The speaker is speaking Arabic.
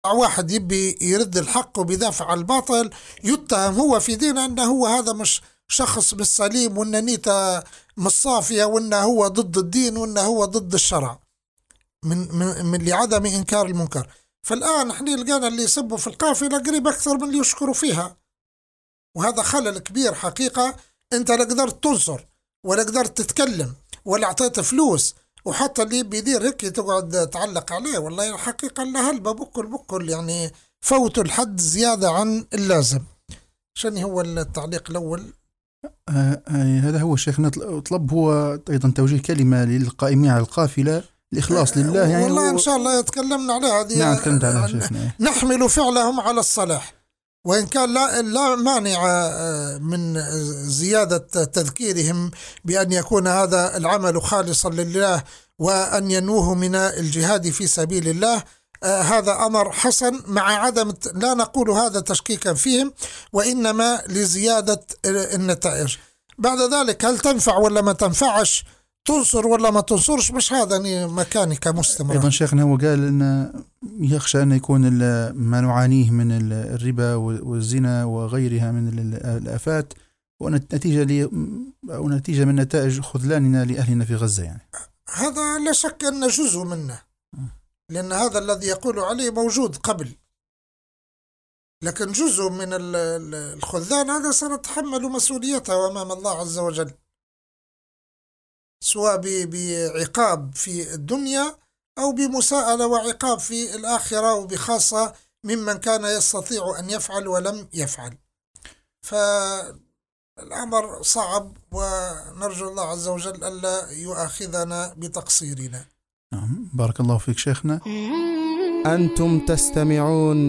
واحد يبي يرد الحق وبيدافع عن الباطل يتهم هو في دينه أنه هو هذا مش شخص بالسليم، وأنه نيته مش صافية، وأنه هو ضد الدين، وأنه هو ضد الشرع من لعدم إنكار المنكر. فالآن احنا لقينا اللي يسبوا في القافلة قريب أكثر من اللي يشكروا فيها، وهذا خلل كبير حقيقة. أنت لا قدرت تنصر ولا قدرت تتكلم ولا أعطيت فلوس، وحتى اللي بيدير هيك تقعد تعلق عليه. والله الحقيقة اللي هلبة بكل يعني فوتوا الحد زيادة عن اللازم. شنو هو التعليق الأول؟ هذا هو شيخنا. طلب هو أيضا توجيه كلمة للقائمين على القافلة، الإخلاص لله يعني. والله إن شاء الله يتكلمنا على هذه. نعم تكلمت عليها شيخنا. نحمل فعلهم على الصلاح، وإن كان لا مانع من زيادة تذكيرهم بأن يكون هذا العمل خالصا لله، وأن ينوه من الجهاد في سبيل الله. هذا أمر حسن، مع عدم لا نقول هذا تشكيكا فيهم، وإنما لزيادة النتائج. بعد ذلك هل تنفع ولا ما تنفعش، تنصر ولا ما تنصرش، مش هذا مكاني كمستمر. أيضا شيخنا هو قال أن يخشى أن يكون ما نعانيه من الربا والزنا وغيرها من الآفات ونتيجة من نتائج خذلاننا لأهلنا في غزة يعني. هذا لا شك أن جزء منه، لأن هذا الذي يقول عليه موجود قبل، لكن جزء من الخذلان هذا سنتحمل مسؤوليته أمام الله عز وجل، سواء بعقاب في الدنيا أو بمساءلة وعقاب في الآخرة، وبخاصة ممن كان يستطيع أن يفعل ولم يفعل. فالأمر صعب، ونرجو الله عز وجل ألا يؤاخذنا بتقصيرنا. بارك الله فيك شيخنا. أنتم تستمعون